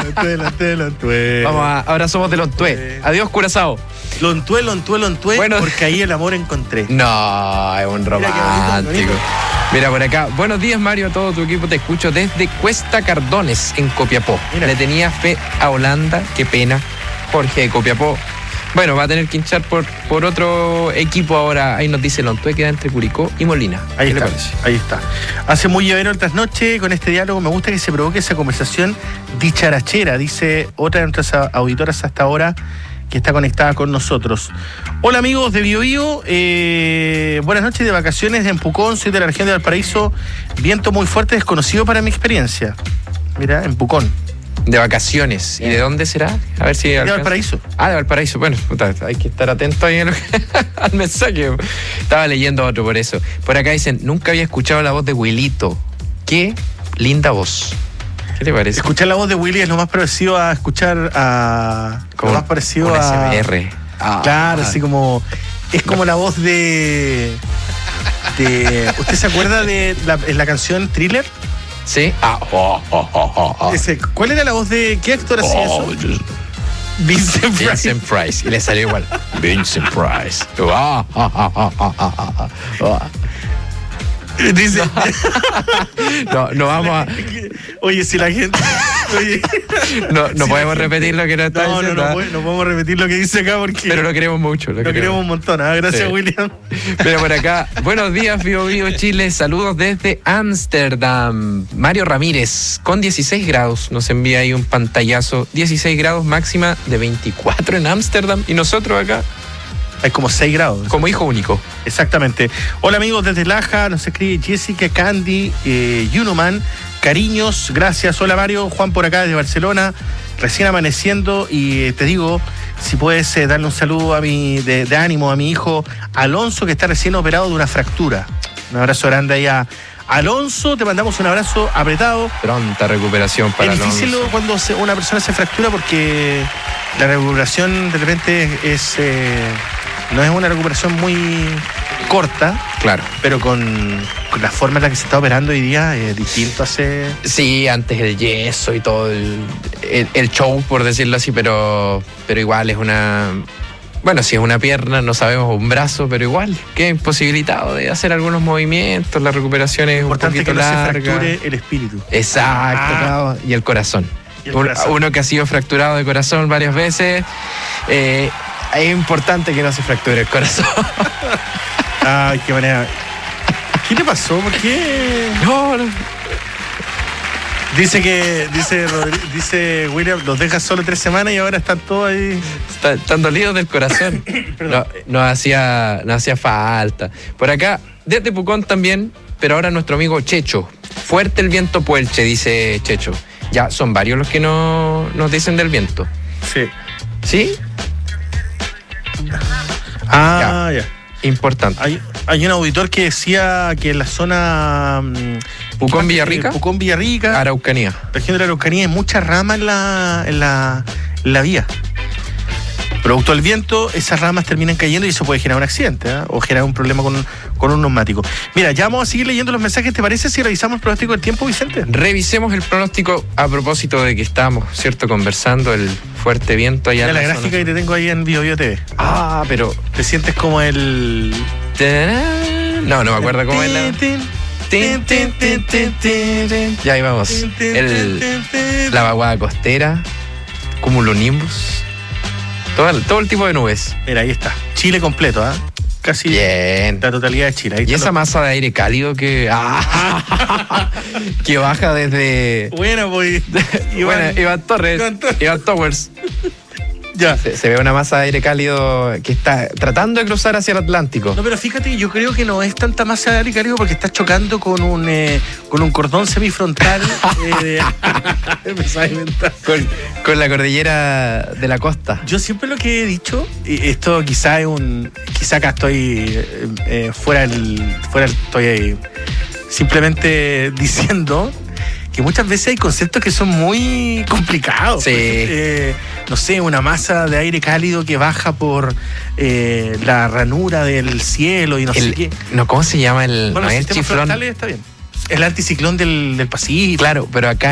Lontué. Ahora somos de Lontué. Adiós, Curazao. Lontué, bueno, porque ahí el amor encontré. No, es un romántico. Mira, por acá. Buenos días, Mario, a todo tu equipo. Te escucho desde Cuesta Cardones, en Copiapó. Mira. Le tenía fe a Holanda. Qué pena. Jorge de Copiapó. Bueno, va a tener que hinchar por otro equipo ahora. Ahí nos dice Lontué, queda entre Curicó y Molina. Ahí está. Hace muy llevero el trasnoche con este diálogo. Me gusta que se provoque esa conversación dicharachera, dice otra de nuestras auditoras hasta ahora que está conectada con nosotros. Hola amigos de Biobío, buenas noches de vacaciones en Pucón, soy de la región de Valparaíso, viento muy fuerte, desconocido para mi experiencia. Mira, en Pucón. De vacaciones. ¿Y de dónde será? A ver si... De Valparaíso. De Valparaíso. Bueno, puta, hay que estar atento ahí al mensaje. Estaba leyendo otro por eso. Por acá dicen, nunca había escuchado la voz de Wilito. Qué linda voz. ¿Qué te parece? Escuchar la voz de Willy es lo más parecido a escuchar a... Como lo más parecido a... SMR. Claro, así como... Es como la voz de... ¿Usted se acuerda de la canción Thriller? Sí. ¿Cuál era la voz de qué actor hacía eso? Vincent Price. Y le salió igual. Vincent Price. Dice. No vamos a. Oye, si la gente. Oye. No podemos repetir lo que nos está diciendo. No podemos repetir lo que dice acá porque. Pero lo queremos mucho. Lo queremos un montón. Gracias, sí. William. Pero por acá, buenos días, Biobío Chile. Saludos desde Ámsterdam. Mario Ramírez, con 16 grados. Nos envía ahí un pantallazo. 16 grados, máxima de 24 en Ámsterdam. Y nosotros acá. Hay como 6 grados. Como hijo único. Exactamente. Hola amigos desde Laja, nos escribe Jessica, Candy, Yunoman, cariños, gracias. Hola Mario, Juan por acá desde Barcelona, recién amaneciendo y te digo, si puedes darle un saludo a de ánimo a mi hijo Alonso, que está recién operado de una fractura. Un abrazo grande ahí a Alonso, te mandamos un abrazo apretado. Pronta recuperación para Alonso. Es difícil cuando una persona se fractura porque la recuperación de repente no es una recuperación muy corta. Claro. Pero con la forma en la que se está operando hoy día es distinto a hacer. Sí, antes el yeso y todo el show, por decirlo así, pero igual es una... Bueno, si es una pierna, no sabemos, un brazo, pero igual, queda imposibilitado de hacer algunos movimientos, la recuperación es importante un poquito larga. Importante que no se fracture el espíritu. Exacto, y el corazón. Uno que ha sido fracturado de corazón varias veces, es importante que no se fracture el corazón. Ay, qué manera. ¿Qué te pasó? ¿Por qué? No. Dice William, los dejas solo 3 semanas y ahora están todos ahí. Están dolidos del corazón. No hacía falta. Por acá, desde Pucón también, pero ahora nuestro amigo Checho. Fuerte el viento Puelche, dice Checho. Ya son varios los que nos dicen del viento. Sí. ¿Sí? Ya. Importante. Hay un auditor que decía que en la zona Pucón-Villarrica, Araucanía. Región de la Araucanía, hay mucha rama en la vía. Producto del viento, esas ramas terminan cayendo y eso puede generar un accidente, o generar un problema con un neumático. Mira, ya vamos a seguir leyendo los mensajes. ¿Te parece si revisamos el pronóstico del tiempo, Vicente? Revisemos el pronóstico a propósito de que estábamos, ¿cierto?, conversando el fuerte viento allá. Mira la gráfica que te tengo ahí en Biobío TV. Pero te sientes como el... No me acuerdo cómo es la... Ya ahí vamos. La vaguada costera, cumulonimbus. Todo el tipo de nubes. Mira, ahí está. Chile completo, Casi bien. La totalidad de Chile. Ahí y esa masa de aire cálido que baja desde... Bueno, pues... Iván Towers. Ya. Se ve una masa de aire cálido que está tratando de cruzar hacia el Atlántico. No, pero fíjate, yo creo que no es tanta masa de aire cálido porque está chocando con un cordón semifrontal. Con la cordillera de la costa. Yo siempre lo que he dicho, y esto quizá acá estoy estoy ahí simplemente diciendo que muchas veces hay conceptos que son muy complicados. Sí. No sé, una masa de aire cálido que baja por la ranura del cielo y no sé qué. No, ¿cómo se llama el chiflón? Está bien. El anticiclón del Pacífico. Claro, pero acá